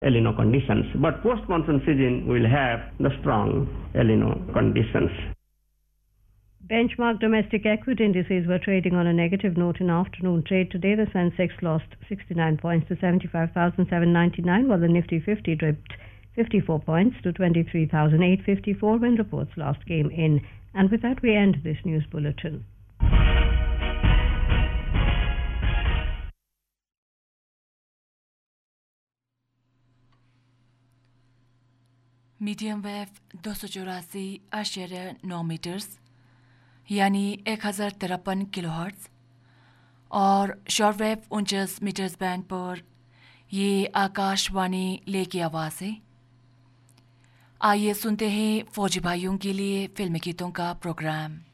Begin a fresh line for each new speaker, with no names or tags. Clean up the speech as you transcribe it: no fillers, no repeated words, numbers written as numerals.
El Nino conditions. But post-monsoon season will have the strong El Nino conditions.
Benchmark domestic equity indices were trading on a negative note in afternoon trade today. The Sensex lost 69 points to 75,799, while the Nifty 50 dipped 54 points to 23,854 when reports last came in. And with that, we end this news bulletin.
Medium wave 284.9 metres यानी 1053 kilohertz और short wave 49 metres band पर ये आकाशवाणी लेके आवाज़ है। आइए सुनते हैं फौजी भाइयों के लिए फिल्मी गीतों का प्रोग्राम।